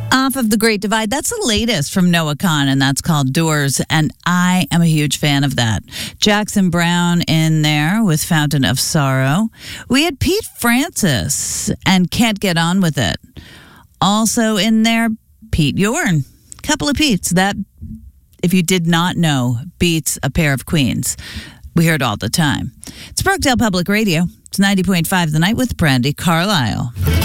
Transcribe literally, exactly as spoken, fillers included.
Off of the Great Divide. That's the latest from Noah Kahan, and that's called Doors, and I am a huge fan of that. Jackson Browne in there with Fountain of Sorrow. We had Pete Francis and Can't Get On With It. Also in there, Pete Yorn. Couple of Petes. That, if you did not know, beats a pair of queens. We hear it all the time. It's Brookdale Public Radio. It's ninety point five The Night with Brandy Carlisle.